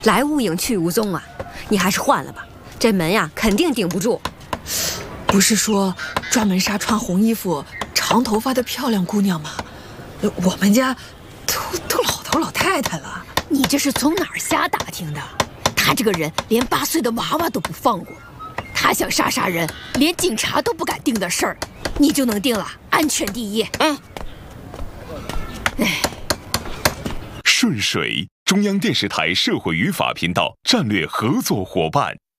来无影去无踪啊！你还是换了吧，这门呀肯定顶不住。 不是说专门杀穿红衣服、长头发的漂亮姑娘吗？我们家都老头老太太了。 你这是从哪儿瞎打听的？他这个人连8岁的娃娃都不放过，他想杀人，连警察都不敢定的事儿，你就能定了？安全第一。 顺水，中央电视台社会与法频道战略合作伙伴。